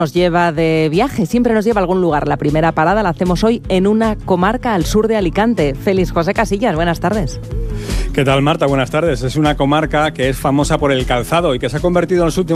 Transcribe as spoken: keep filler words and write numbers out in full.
Nos lleva de viaje, siempre nos lleva a algún lugar. La primera parada la hacemos hoy en una comarca al sur de Alicante. Félix José Casillas, buenas tardes. ¿Qué tal, Marta? Buenas tardes. Es una comarca que es famosa por el calzado y que se ha convertido en los últimos